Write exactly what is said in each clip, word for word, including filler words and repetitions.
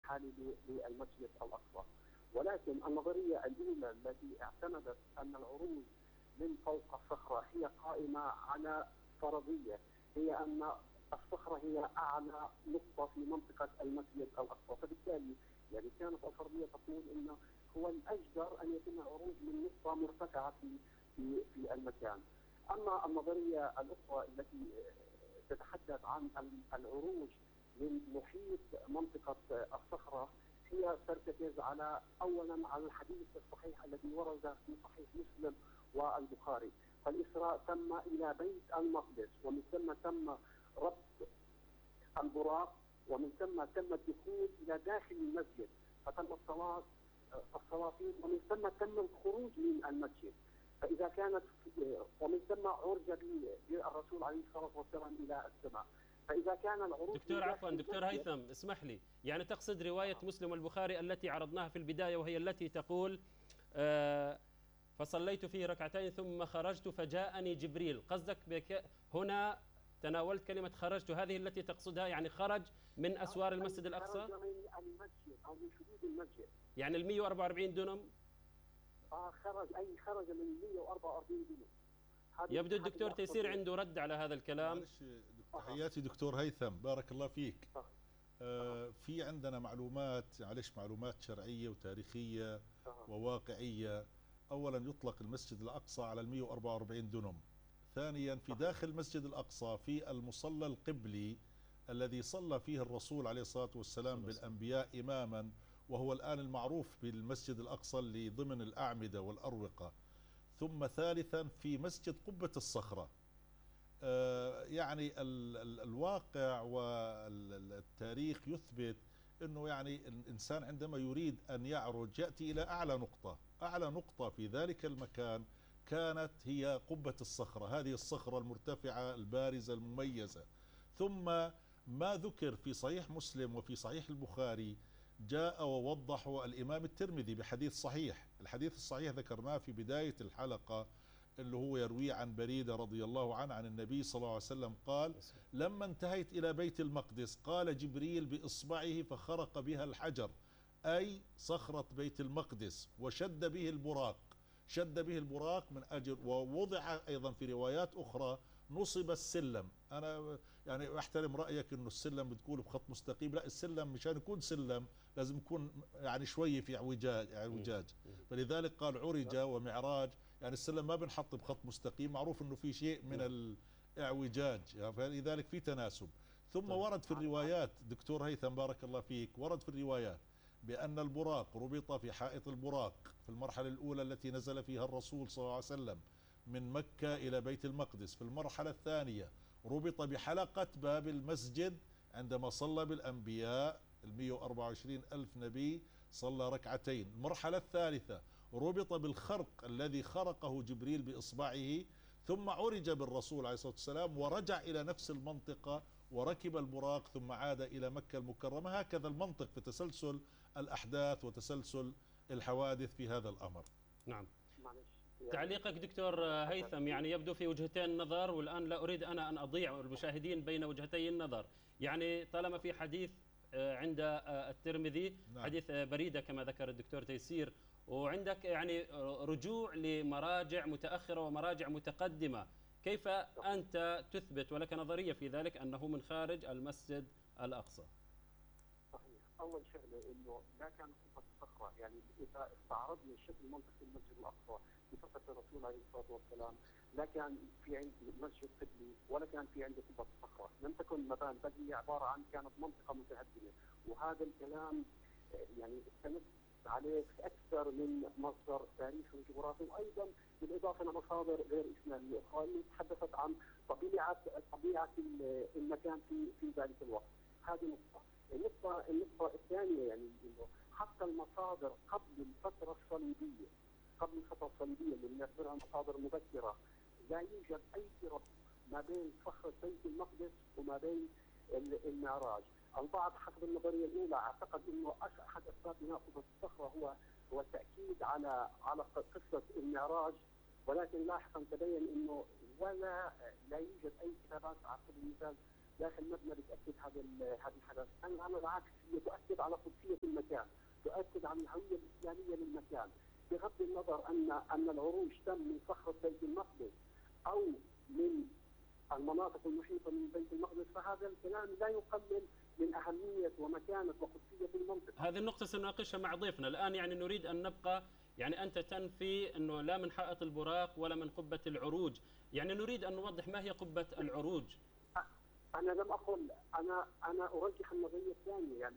الحالي للمسجد الأقصى. ولكن النظرية الأولى التي اعتمدت أن العروج من فوق الصخرة هي قائمة على فرضية، هي أن الصخرة هي أعلى نقطة في منطقة المسجد الأقصى، فبالتالي يعني كانت الفرضية تقول أنه هو الأجدر أن يتم العروج من نقطة مرتفعة في في في المكان. أما النظرية الأخرى التي تتحدث عن العروج من محيط منطقة الصخرة هي ترتكز على أولا على الحديث الصحيح الذي ورد في صحيح مسلم والبخاري، فالإسراء تم إلى بيت المقدس، ومن ثم تم ربط البراق، ومن ثم تم الدخول إلى داخل المسجد، فتم الصلاة الصلاة فيه، ومن ثم تم الخروج من المسجد. فإذا كانت ومن ثم عرج بالرسول عليه الصلاة والسلام إلى السماء. فإذا كان العروج دكتور عفوا دكتور هيثم اسمح لي، يعني تقصد رواية مسلم والبخاري التي عرضناها في البداية، وهي التي تقول آه فصليت فيه ركعتين ثم خرجت فجاءني جبريل، قصدك بك هنا تناولت كلمة خرجت، هذه التي تقصدها يعني خرج من أسوار المسجد الأقصى؟ خرج من المسجد أو من حدود المسجد، يعني ال مئة وأربعة وأربعين دنم؟ آه خرج أي خرج من مئة وأربعة وأربعين دنم. يبدو الدكتور تيسير عنده رد على هذا الكلام. معلش تحياتي دكتور هيثم، بارك الله فيك. آه في عندنا معلومات، معلش معلومات شرعية وتاريخية وواقعية. أولا يطلق المسجد الأقصى على ال مئة وأربعة وأربعين دنم. ثانيا في داخل المسجد الأقصى في المصلى القبلي الذي صلى فيه الرسول عليه الصلاة والسلام بالأنبياء إماما، وهو الآن المعروف بالمسجد الأقصى اللي ضمن الأعمدة والأروقة. ثم ثالثا في مسجد قبة الصخرة. آه يعني ال ال الواقع والتاريخ يثبت أنه يعني الإنسان عندما يريد أن يعرج يأتي إلى أعلى نقطة. أعلى نقطة في ذلك المكان كانت هي قبة الصخرة، هذه الصخرة المرتفعة البارزة المميزة. ثم ما ذكر في صحيح مسلم وفي صحيح البخاري جاء ووضحه الإمام الترمذي بحديث صحيح. الحديث الصحيح ذكرناه في بداية الحلقة، اللي هو يروي عن بريدة رضي الله عنه عن النبي صلى الله عليه وسلم قال: لما انتهيت إلى بيت المقدس قال جبريل بإصبعه فخرق بها الحجر، أي صخرة بيت المقدس، وشد به البراق، شد به البراق من أجل، ووضع أيضا في روايات أخرى نصب السلم. أنا يعني أحترم رأيك إنه السلم بتقول بخط مستقيم، لا، السلم مشان يكون سلم لازم يكون يعني شوية في اعوجاج اعوجاج فلذلك قال عرج ومعراج، يعني السلم ما بنحط بخط مستقيم، معروف إنه في شيء من الاعوجاج، فلذلك في تناسب. ثم ورد في الروايات دكتور هيثم بارك الله فيك، ورد في الروايات بأن البراق ربط في حائط البراق في المرحلة الأولى التي نزل فيها الرسول صلى الله عليه وسلم من مكة إلى بيت المقدس. في المرحلة الثانية ربط بحلقة باب المسجد عندما صلى بالأنبياء المئة وأربعة وعشرين ألف نبي صلى ركعتين. المرحلة الثالثة ربط بالخرق الذي خرقه جبريل بإصبعه، ثم عرج بالرسول عليه الصلاة والسلام ورجع إلى نفس المنطقة وركب البراق ثم عاد إلى مكة المكرمة. هكذا المنطق في تسلسل الأحداث وتسلسل الحوادث في هذا الأمر. نعم. تعليقك دكتور هيثم، يعني يبدو في وجهتين النظر، والآن لا أريد أنا أن أضيع المشاهدين بين وجهتي النظر. يعني طالما في حديث عند الترمذي نعم. حديث بريدة كما ذكر الدكتور تيسير، وعندك يعني رجوع لمراجع متأخرة ومراجع متقدمة، كيف أنت تثبت ولك نظرية في ذلك أنه من خارج المسجد الأقصى؟ صحيح. أول شغلة إنه لا كان قبة الصخرة، يعني إذا استعرضنا شكل منطقة المسجد الأقصى في فترة الرسول عليه الصلاة والسلام لا كان في عند مسجد قبلي ولا كان في عنده قبة الصخرة، لم تكن مباني، بل هي عبارة عن كانت منطقة متهدمة. وهذا الكلام يعني استند عليه في أكثر من مصدر تاريخي وجغرافي، وأيضا بالإضافة إلى مصادر غير إسلامية أخرى اللي تحدثت عن طبيعة طبيعة المكان في في ذلك الوقت. هذه نقطة. النقطة النقطة الثانية يعني إنه حتى المصادر قبل الفترة الصليبية قبل الفترة الصليبية اللي بنعتبرها مصادر مبكرة لا يوجد أي ربط ما بين صخرة بيت المقدس وما بين المعراج. البعض حسب النظرية الأولى اعتقد إنه أحد أسباب بناء قبة الصخرة هو هو التأكيد على على قصة المعراج، ولكن لاحقا تبين إنه ولا لا يوجد أي كتابات على سبيل المثال داخل مبنى بتاكد هذا هذا الحدث، انا على العكس هي تؤكد على قدسيه المكان، تؤكد على الهويه الاسلاميه للمكان، بغض النظر ان ان العروج تم من صخره بيت المقدس او من المناطق المحيطه من بيت المقدس، فهذا الكلام لا يقلل من اهميه ومكانه وقدسيه المنطقه. هذه النقطه سنناقشها مع ضيفنا الان. يعني نريد ان نبقى، يعني انت تنفي انه لا من حائط البراق ولا من قبه العروج، يعني نريد ان نوضح ما هي قبه العروج. انا لم اقل، انا انا ارجح النظريه الثانيه، يعني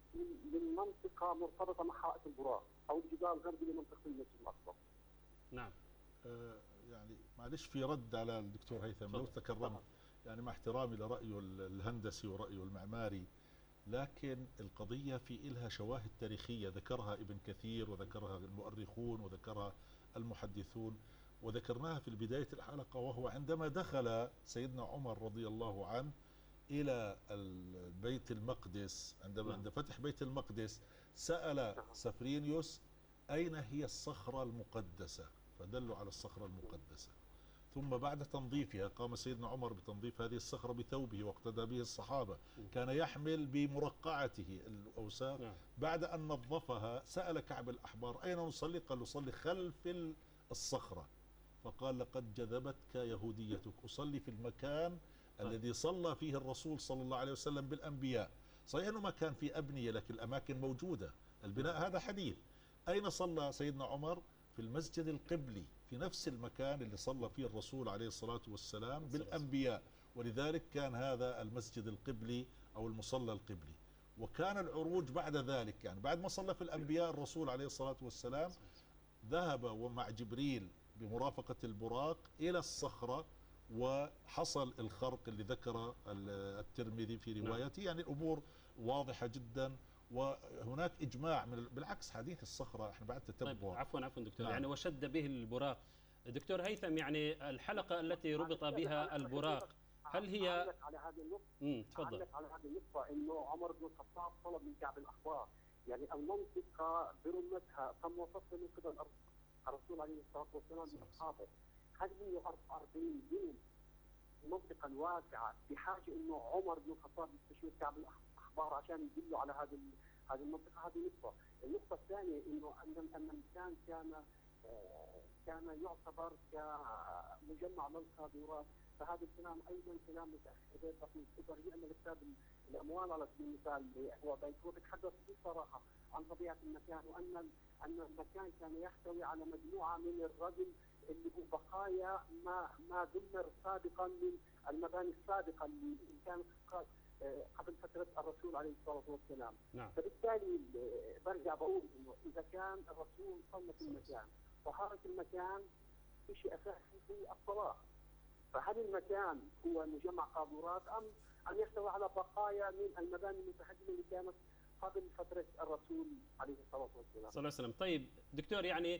من منطقه مرتبطه مع حائط البراق او الجبال الغربي لمنطقه المسجد الاقصى. نعم. آه يعني معلش في رد على الدكتور هيثم لو تكرمت، يعني مع احترامي لرايه الهندسي ورايه المعماري، لكن القضيه في إلها شواهد تاريخيه ذكرها ابن كثير وذكرها المؤرخون وذكرها المحدثون وذكرناها في بدايه الحلقه، وهو عندما دخل سيدنا عمر رضي الله عنه إلى بيت المقدس، عندما عند فتح بيت المقدس سأل سفرينيوس أين هي الصخرة المقدسة، فدلوا على الصخرة المقدسة. ثم بعد تنظيفها قام سيدنا عمر بتنظيف هذه الصخرة بثوبه واقتدى به الصحابة، كان يحمل بمرقعته الأوساخ. بعد أن نظفها سأل كعب الأحبار أين نصلي؟ قال نصلي خلف الصخرة، فقال لقد جذبتك يهوديتك، أصلي في المكان الذي صلى فيه الرسول صلى الله عليه وسلم بالأنبياء. صحيح أنه ما كان في أبنية لكن الأماكن موجودة، البناء هذا حديث. أين صلى سيدنا عمر؟ في المسجد القبلي، في نفس المكان اللي صلى فيه الرسول عليه الصلاة والسلام بالأنبياء، ولذلك كان هذا المسجد القبلي أو المصلى القبلي. وكان العروج بعد ذلك، يعني بعد ما صلى في الأنبياء الرسول عليه الصلاة والسلام ذهب ومع جبريل بمرافقة البراق إلى الصخرة وحصل الخرق اللي ذكر الترمذي في روايته. يعني الأمور واضحة جدا، وهناك إجماع من بالعكس حديث الصخرة احنا بعد تتبع. طيب عفوا عفوا دكتور، نعم. يعني وشد به البراق. دكتور هيثم، يعني الحلقة التي ربط بها البراق هل هي على هذه النقطة؟ امم تفضل. على هذه النقطة انه عمر بن الخطاب طلب من كعب الأحبار، يعني المنطقة برمتها تم وصفها من قبل الرسول عليه الصلاة والسلام لأصحابه. هل هي أربعة وأربعين دون المنطقة الواسعة بحاجة انه عمر بن الخطاب يستشير كعب الأحبار عشان يدلوا على هذه هذه المنطقة؟ هذه نقطة. النقطة الثانية انه ان ان المكان كان كان يعتبر كمجمع للقاذورات، فهذا الكلام ايضا كلام متاخر دقيق. اذا رجعنا لكتاب الاموال على سبيل المثال اللي هو بيت، هو بيتحدث بصراحه عن طبيعه المكان، وان ان المكان كان يحتوي على مجموعه من الردم اللي هو بقايا ما ما دمر سابقا من المباني السابقه اللي كانت قبل فتره الرسول عليه الصلاه والسلام. نعم. فبالتالي برجع بقول انه اذا كان الرسول صلى في المكان، طهاره المكان شيء اساسي في الصلاه، فهل المكان هو مجمع قاذورات ام ان يحتوي على بقايا من المباني المتهدمه اللي كانت قبل فتره الرسول عليه الصلاه والسلام؟ صلى الله عليه وسلم. طيب دكتور، يعني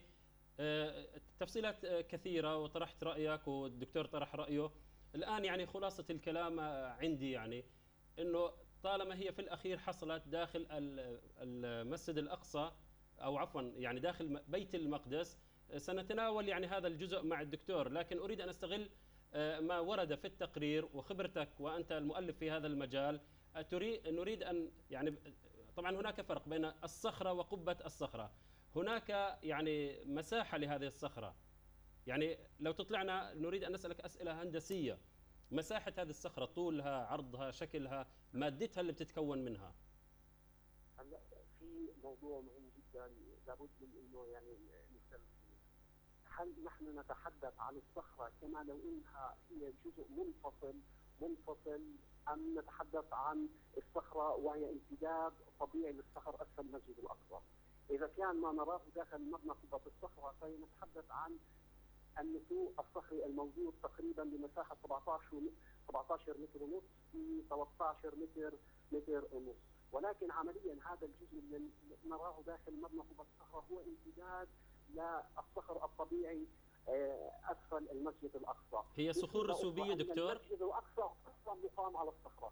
تفصيلات كثيره وطرحت رايك والدكتور طرح رايه. الان يعني خلاصه الكلام عندي يعني انه طالما هي في الاخير حصلت داخل المسجد الاقصى او عفوا يعني داخل بيت المقدس، سنتناول يعني هذا الجزء مع الدكتور، لكن اريد ان استغل ما ورد في التقرير وخبرتك وانت المؤلف في هذا المجال. نريد ان يعني طبعا هناك فرق بين الصخره وقبه الصخره، هناك يعني مساحه لهذه الصخره، يعني لو تطلعنا نريد ان نسالك اسئله هندسيه. مساحه هذه الصخره، طولها، عرضها، شكلها، مادتها اللي بتتكون منها. هلا في موضوع مهم جدا لابد من انه يعني نختلف فيه. هل نحن نتحدث عن الصخره كما لو انها هي جزء منفصل منفصل ام نتحدث عن الصخره وهي امتداد طبيعي للصخر اسفل المسجد الاقصى؟ اذا كان ما نراه داخل مبنى قبه الصخره فنتحدث عن النتوء الصخري الموجود تقريبا بمساحه سبعة عشر متر ونص في ثلاثة عشر متر متر ونص، ولكن عمليا هذا الجزء اللي نراه داخل مبنى قبه الصخره هو امتداد للصخر الطبيعي اسفل المسجد الاقصى. هي صخور رسوبيه دكتور؟ المسجد الاقصى اصلا مقام على الصخره.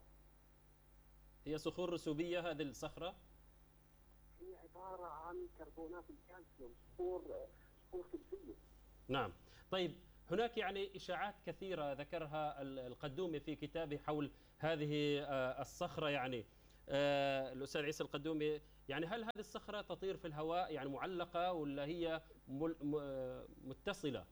هي صخور رسوبيه هذه الصخره؟ هي عباره عن كربونات الكالسيوم، صخور صخور فلزيه. نعم. طيب هناك يعني إشاعات كثيرة ذكرها القدومي في كتابه حول هذه الصخرة، يعني الأستاذ عيسى القدومي، يعني هل هذه الصخرة تطير في الهواء يعني معلقة ولا هي متصلة؟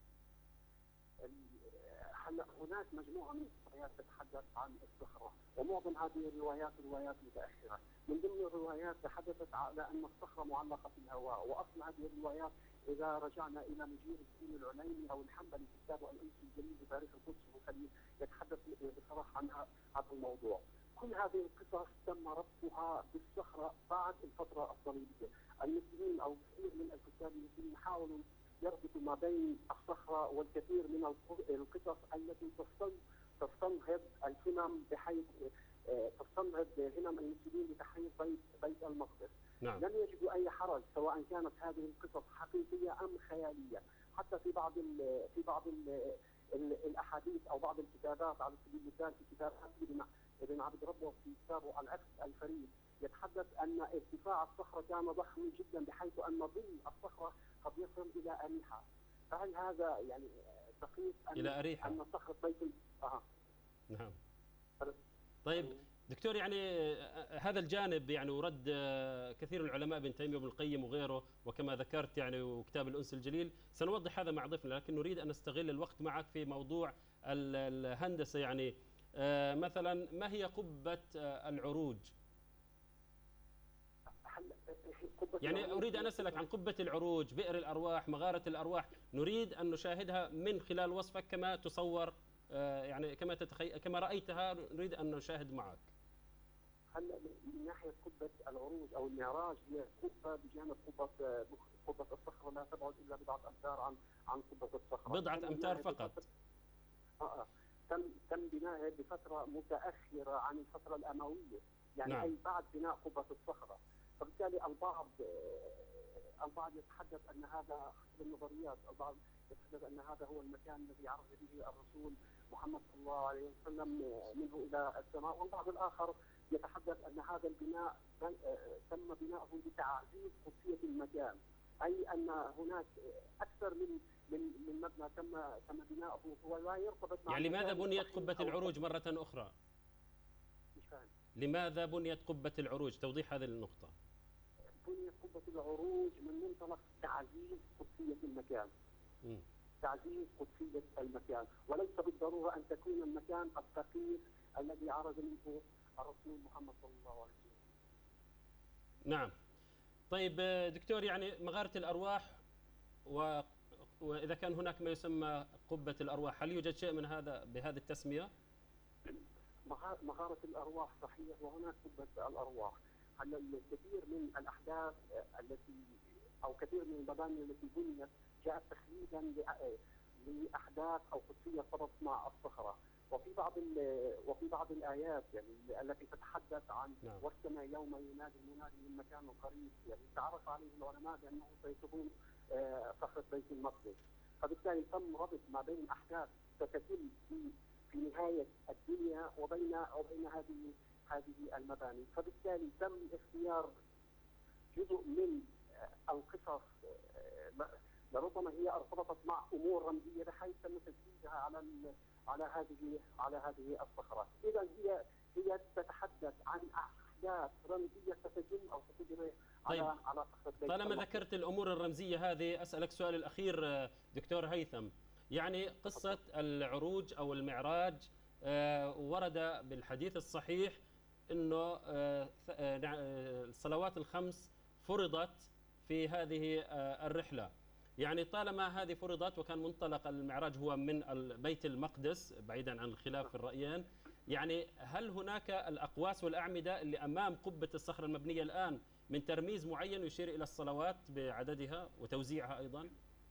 هلا هناك مجموعة من الروايات تتحدث عن الصخرة، ومعظم هذه الروايات روايات متأخرة. من ضمن الروايات تحدثت على أن الصخرة معلقة في الهواء، وأصل هذه الروايات إذا رجعنا إلى مجير الدين العليني أو الحنبلي في كتابه الأنس الجليل بتاريخ القدس والخليل يتحدث بصراحة عن هذا الموضوع. كل هذه القصص تم ربطها بالصخرة بعد الفترة الصليبية. المسلمين أو كثير من الكتاب المسلمين حاولوا يربطوا ما بين الصخرة والكثير من القصص التي تستنهض الهمم بحيث تستنهض همم المسلمين بتحرير بيت بيت المقدس. نعم. لم يجدوا أي حرج سواء كانت هذه القصص حقيقية أم خيالية. حتى في بعض ال في بعض ال الأحاديث أو بعض الكتابات، على سبيل المثال في كتاب ابن عبد ربه في كتابه العكس الفريد يتحدث أن ارتفاع الصخرة كان ضخما جدا بحيث أن ظل الصخرة قد يصل إلى أريحة. فهل هذا يعني دقيق أن إلى أريحة أن صخرة بيت آه. نعم. طيب دكتور، يعني هذا الجانب يعني ورد كثير من العلماء ابن تيمية وابن القيم وغيره، وكما ذكرت يعني وكتاب الأنس الجليل. سنوضح هذا مع ضيفنا، لكن نريد أن نستغل الوقت معك في موضوع الهندسة. يعني مثلا ما هي قبة العروج؟ يعني أريد أن أسألك عن قبة العروج، بئر الأرواح، مغارة الأرواح، نريد أن نشاهدها من خلال وصفك كما تصور، يعني كما تتخيل كما رأيتها، نريد أن نشاهد معك. هلا من ناحية قبة العروج أو المعراج، هي قبة بجانب قبة قبة الصخرة لا تبعد إلا بضعة أمتار عن عن قبة الصخرة. بضعة أمتار فقط. آه تم تم بنائها بفترة متأخرة عن الفترة الأموية، يعني نعم. أي بعد بناء قبة الصخرة. فبالتالي البعض البعض يتحدث أن هذا حسب النظريات، البعض يتحدث أن هذا هو المكان الذي عرج به الرسول محمد صلى الله عليه وسلم منه إلى السماء، والبعض الآخر يتحدث أن هذا البناء تم بناؤه لتعزيز قدسية المكان، أي أن هناك أكثر من من من مبنى تم تم بناؤه هو لا يرتبط مع. يعني لماذا بنيت قبة العروج مرة أخرى؟ مش فاهم. لماذا بنيت قبة العروج؟ توضيح هذه النقطة. بنيت قبة العروج من منطلق تعزيز قدسية المكان. م. تعزيز قدسية المكان، وليس بالضرورة أن تكون المكان الدقيق الذي عرج منه الرسول محمد صلى الله عليه وسلم. نعم. طيب دكتور، يعني مغارة الأرواح، و... وإذا كان هناك ما يسمى قبة الأرواح، هل يوجد شيء من هذا بهذه التسمية؟ مغارة الأرواح صحيح، وهناك قبة الأرواح. هلا الكثير من الأحداث التي أو كثير من المباني التي بنيت جاءت تخليدا لأحداث أو قدسية صارت مع الصخرة، وفي بعض وفي بعض الآيات يعني التي تتحدث عن نعم. والسماء يوم ينادي المنادي من مكان قريب، يعني تعرف عليه العلماء بأنه سيكون صخرة بيت المقدس. فبالتالي تم ربط ما بين أحداث ستتم في في نهاية الدنيا وبين وبين هذه هذه المباني، فبالتالي تم اختيار جزء من القصص لربما هي ارتبطت مع امور رمزيه بحيث تم تجسيدها على على هذه على هذه الصخرات. اذا هي هي تتحدث عن احداث رمزيه ستتم او ستجري على طيب. على صخره بيت طالما ذكرت الامور الرمزيه هذه، اسالك السؤال الاخير دكتور هيثم. يعني قصه العروج او المعراج ورد بالحديث الصحيح انه الصلوات الخمس فرضت في هذه الرحله. يعني طالما هذه فرضت وكان منطلق المعراج هو من بيت المقدس بعيدا عن الخلاف في الرأيين، يعني هل هناك الأقواس والأعمدة اللي أمام قبة الصخرة المبنية الآن من ترميز معين يشير إلى الصلوات بعددها وتوزيعها أيضا؟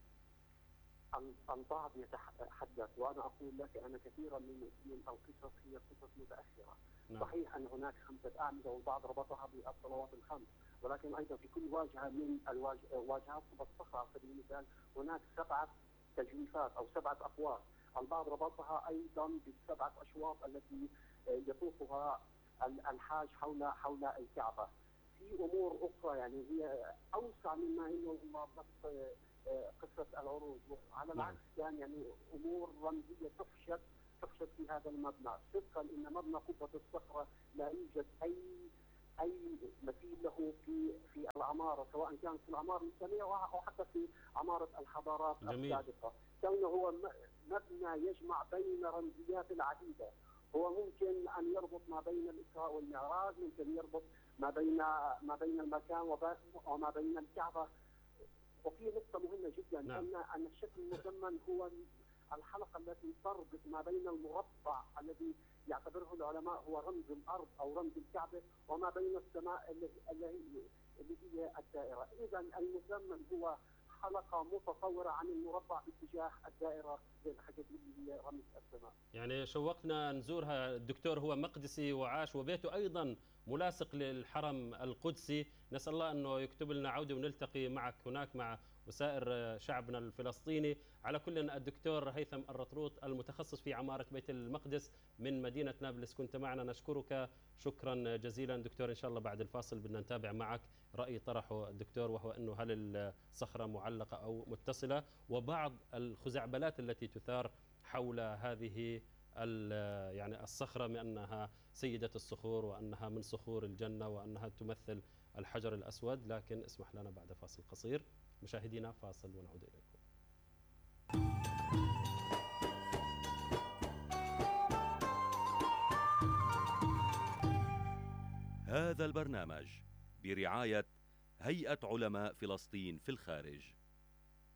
البعض يتحدث، وأنا أقول لك أن كثيرا من من القصص هي قصص متأخرة. نعم. صحيح أن هناك خمسة أعمدة والبعض ربطها بالصلوات الخمس، ولكن أيضا في كل واجهة من الواجهات قبة الصخرة على سبيل المثال هناك سبعة تجويفات أو سبعة أقواس، البعض ربطها أيضا بالسبعة أشواط التي يطوفها الحاج حول حول الكعبة. في امور اخرى يعني هي اوسع مما انه بس قصه العروض، على العكس كان يعني امور رمزيه تفشت تفشت في هذا المبنى، صدقا ان مبنى قبه الصخره لا يوجد اي اي مثيل له في في العماره، سواء كانت في العماره الاسلاميه او حتى في عماره الحضارات السابقه، كونه هو مبنى يجمع بين رمزيات العديده، هو ممكن ان يربط ما بين الاسراء والمعراج، ممكن يربط ما بين ما بين المكان وما بين الكعبه. وفي نقطه مهمه جدا، نعم. ان ان الشكل المزمن هو الحلقه التي تربط ما بين المربع الذي يعتبره العلماء هو رمز الارض او رمز الكعبه وما بين السماء اللي هي اللي هي الدائره، اذا المزمن هو حلقه متطوره عن المربع باتجاه الدائره زي ما حكيت اللي هي رمز السماء. يعني شوقتنا نزورها. الدكتور هو مقدسي وعاش وبيته ايضا ملاصق للحرم القدسي، نسال الله انه يكتب لنا عوده ونلتقي معك هناك مع وسائر شعبنا الفلسطيني. على كل، الدكتور هيثم الرطروط المتخصص في عماره بيت المقدس من مدينه نابلس كنت معنا، نشكرك شكرا جزيلا دكتور. ان شاء الله بعد الفاصل بدنا نتابع معك راي طرحه الدكتور، وهو انه هل الصخره معلقه او متصله، وبعض الخزعبلات التي تثار حول هذه يعني الصخره من انها سيده الصخور وانها من صخور الجنه وانها تمثل الحجر الاسود. لكن اسمح لنا بعد فاصل قصير مشاهدينا، فاصل ونعود اليكم. هذا البرنامج برعاية هيئة علماء فلسطين في الخارج.